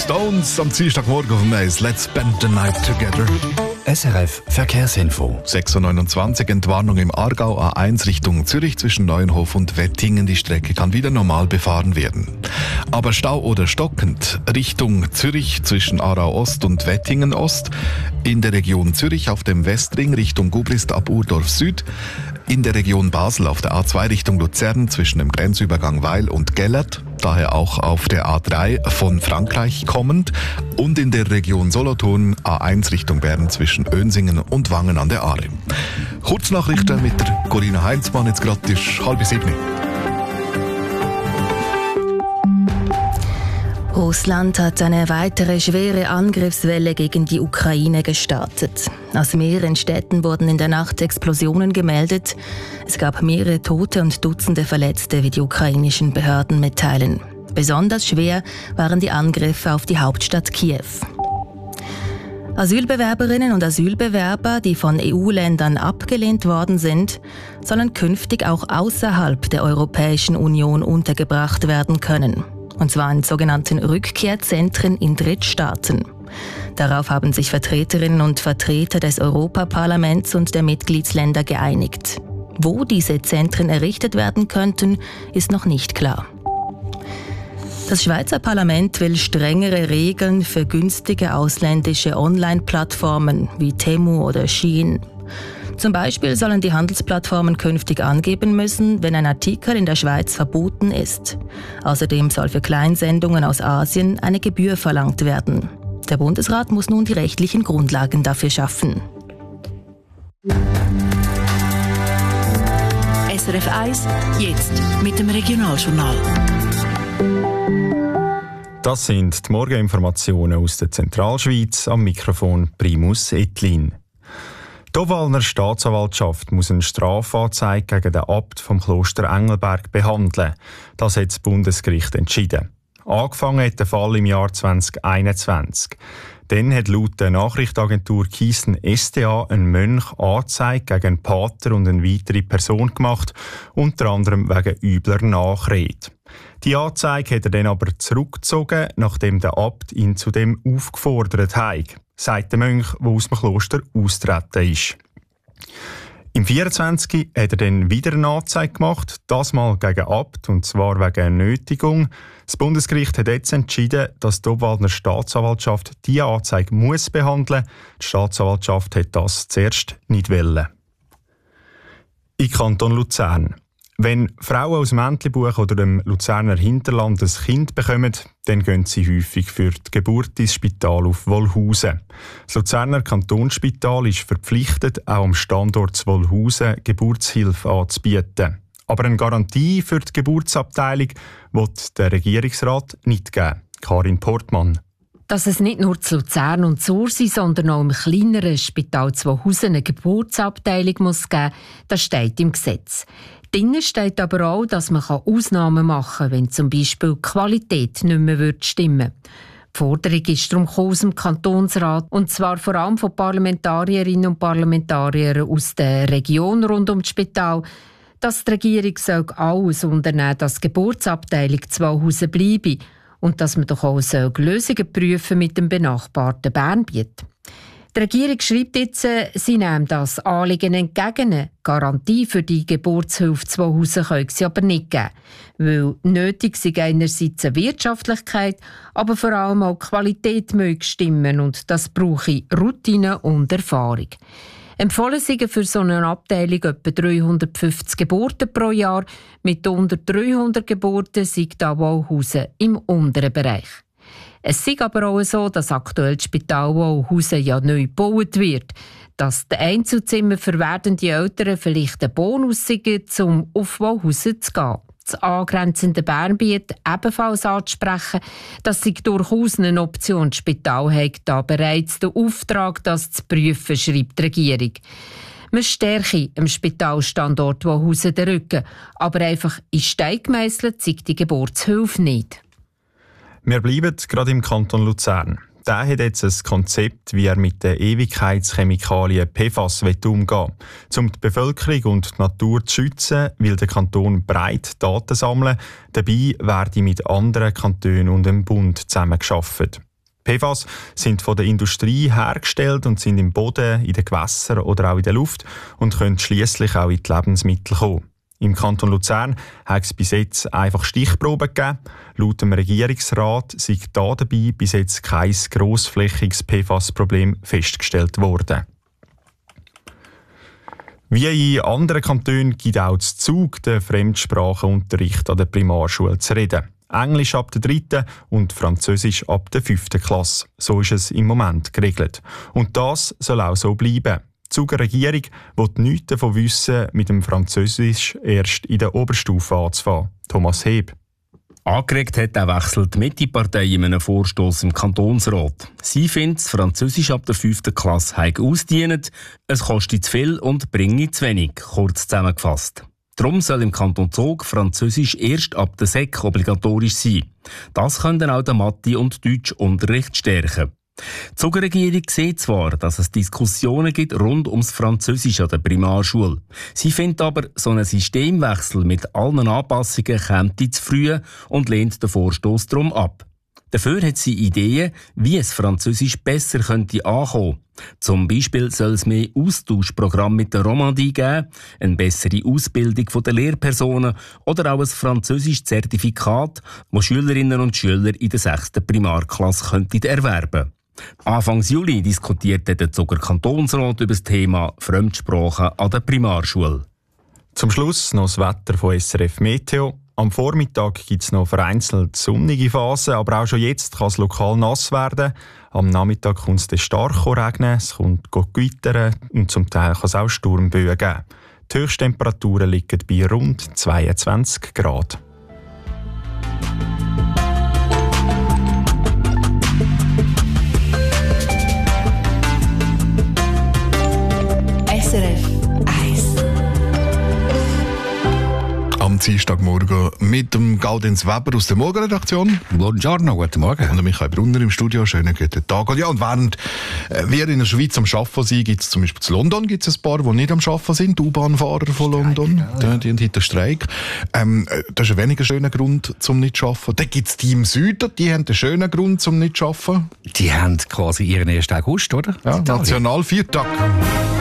Stones am Dienstagmorgen auf dem Eis. Let's spend the night together. SRF Verkehrsinfo. 6.29 Uhr, Entwarnung im Aargau, A1 Richtung Zürich zwischen Neuenhof und Wettingen. Die Strecke kann wieder normal befahren werden. Aber Stau oder stockend Richtung Zürich zwischen Aarau Ost und Wettingen Ost. In der Region Zürich auf dem Westring Richtung Gubrist ab Urdorf Süd. In der Region Basel auf der A2 Richtung Luzern zwischen dem Grenzübergang Weil und Gellert, daher auch auf der A3 von Frankreich kommend, und in der Region Solothurn A1 Richtung Bern zwischen Önsingen und Wangen an der Aare. Kurznachrichten mit der Corinna Heinzmann, jetzt gerade ist 6:30. Russland hat eine weitere schwere Angriffswelle gegen die Ukraine gestartet. Aus mehreren Städten wurden in der Nacht Explosionen gemeldet. Es gab mehrere Tote und Dutzende Verletzte, wie die ukrainischen Behörden mitteilen. Besonders schwer waren die Angriffe auf die Hauptstadt Kiew. Asylbewerberinnen und Asylbewerber, die von EU-Ländern abgelehnt worden sind, sollen künftig auch außerhalb der Europäischen Union untergebracht werden können. Und zwar in sogenannten Rückkehrzentren in Drittstaaten. Darauf haben sich Vertreterinnen und Vertreter des Europaparlaments und der Mitgliedsländer geeinigt. Wo diese Zentren errichtet werden könnten, ist noch nicht klar. Das Schweizer Parlament will strengere Regeln für günstige ausländische Online-Plattformen wie Temu oder Shein. Zum Beispiel sollen die Handelsplattformen künftig angeben müssen, wenn ein Artikel in der Schweiz verboten ist. Außerdem soll für Kleinsendungen aus Asien eine Gebühr verlangt werden. Der Bundesrat muss nun die rechtlichen Grundlagen dafür schaffen. SRF 1, jetzt mit dem Regionaljournal. Das sind die Morgeninformationen aus der Zentralschweiz. Am Mikrofon Primus Etlin. Die Obwalner Staatsanwaltschaft muss eine Strafanzeige gegen den Abt vom Kloster Engelberg behandeln. Das hat das Bundesgericht entschieden. Angefangen hat der Fall im Jahr 2021. Dann hat laut der Nachrichtenagentur Kiessen SDA ein Mönch Anzeige gegen einen Pater und eine weitere Person gemacht, unter anderem wegen übler Nachrede. Die Anzeige hat er dann aber zurückgezogen, nachdem der Abt ihn zu dem aufgefordert hat, sagt der Mönch, der aus dem Kloster austreten ist. Im 24. hat er dann wieder eine Anzeige gemacht, das mal gegen Abt, und zwar wegen Nötigung. Das Bundesgericht hat jetzt entschieden, dass die Obwalder Staatsanwaltschaft diese Anzeige muss behandeln. Die Staatsanwaltschaft hat das zuerst nicht wollen. Im Kanton Luzern. Wenn Frauen aus dem Entlebuch oder dem Luzerner Hinterland ein Kind bekommen, dann gehen sie häufig für die Geburt ins Spital auf Wolhusen. Das Luzerner Kantonsspital ist verpflichtet, auch am Standort Wolhusen Geburtshilfe anzubieten. Aber eine Garantie für die Geburtsabteilung will der Regierungsrat nicht geben. Karin Portmann. Dass es nicht nur zu Luzern und Sursi, sondern auch im kleineren Spital Wolhusen eine Geburtsabteilung muss geben, das steht im Gesetz. Drinnen steht aber auch, dass man Ausnahmen machen kann, wenn zum Beispiel die Qualität nicht mehr stimmen würde. Die Forderung ist darum aus dem Kantonsrat, und zwar vor allem von Parlamentarierinnen und Parlamentariern aus der Region rund um das Spital, dass die Regierung alles unternehmen soll, dass die Geburtsabteilung Wolhusen bleibe und dass man doch auch Lösungen prüfen mit dem benachbarten Bernbiet. Die Regierung schreibt jetzt, sie nehmen das Anliegen entgegen. Eine Garantie für die Geburtshilfe zu Wolhusen können sie aber nicht geben. Weil nötig sei einerseits eine Wirtschaftlichkeit, aber vor allem auch die Qualität möge stimmen, und das brauche Routine und Erfahrung. Empfohlen sind für so eine Abteilung etwa 350 Geburten pro Jahr. Mit unter 300 Geburten sei da Wolhusen im unteren Bereich. Es ist aber auch so, dass aktuell das Spital Wolhusen ja neu gebaut wird. Dass die Einzelzimmer für werdende Eltern vielleicht ein Bonus sind, um auf Wolhusen zu gehen. Das angrenzende Bernbiet ebenfalls anzusprechen, das sei durchaus eine Option. Das Spital hat da bereits den Auftrag, das zu prüfen, schreibt die Regierung. Man stärke im Spitalstandort Wolhusen den Rücken, aber einfach in Stein gemeisselt sei die Geburtshilfe nicht. Wir bleiben gerade im Kanton Luzern. Der hat jetzt ein Konzept, wie er mit den Ewigkeitschemikalien PFAS umgehen will. Um die Bevölkerung und die Natur zu schützen, will der Kanton breit Daten sammeln. Dabei werde mit anderen Kantonen und dem Bund zusammengearbeitet. PFAS sind von der Industrie hergestellt und sind im Boden, in den Gewässern oder auch in der Luft und können schliesslich auch in die Lebensmittel kommen. Im Kanton Luzern hat es bis jetzt einfach Stichproben gegeben. Laut dem Regierungsrat sei da dabei bis jetzt kein grossflächiges PFAS-Problem festgestellt worden. Wie in anderen Kantonen gibt auch das Zug den Fremdsprachenunterricht an der Primarschule zu reden. Englisch ab der 3. und Französisch ab der 5. Klasse. So ist es im Moment geregelt. Und das soll auch so bleiben. Die Zuger Regierung will nichts davon wissen, mit dem Französisch erst in der Oberstufe anzufangen. Thomas Heb. Angeregt hat der Wechsel die Mitte-Partei in einem Vorstoss im Kantonsrat. Sie findet, das Französisch ab der 5. Klasse habe ausgedient, es kostet zu viel und bringe zu wenig, kurz zusammengefasst. Darum soll im Kanton Zug Französisch erst ab der Sek obligatorisch sein. Das könnte auch den Mathe- und Deutschunterricht stärken. Die Zugerregierung sieht zwar, dass es Diskussionen gibt rund ums Französisch an der Primarschule. Sie findet aber, so ein Systemwechsel mit allen Anpassungen käme zu früh und lehnt den Vorstoss darum ab. Dafür hat sie Ideen, wie es Französisch besser könnte ankommen. Zum Beispiel soll es mehr Austauschprogramm mit der Romandie geben, eine bessere Ausbildung der Lehrpersonen oder auch ein Französisch-Zertifikat, das Schülerinnen und Schüler in der 6. Primarklasse könnten erwerben. Anfang Juli diskutierte der Zuger Kantonsrat über das Thema Fremdsprachen an der Primarschule. Zum Schluss noch das Wetter von SRF Meteo. Am Vormittag gibt es noch vereinzelt sonnige Phasen, aber auch schon jetzt kann es lokal nass werden. Am Nachmittag kommt es dann stark regnen, es kommt gewittern und zum Teil kann es auch Sturmböen geben. Die Höchsttemperaturen liegen bei rund 22 Grad. SRF 1. Am Dienstagmorgen mit dem Gaudenz Weber aus der Morgenredaktion. Buongiorno, guten Morgen. Und Michael Brunner im Studio. Schönen guten Tag. Und ja, und während wir in der Schweiz am Arbeiten sind, gibt es zum Beispiel in London gibt's ein paar, die nicht am Arbeiten sind. Die U-Bahn-Fahrer von London. Ja. Die haben heute Streik. Das ist ein weniger schöner Grund zum nicht zu arbeiten. Dann gibt es die im Süden, die haben einen schönen Grund zum nicht zu arbeiten. Die haben quasi ihren 1. August, oder? Ja, Nationalviertag.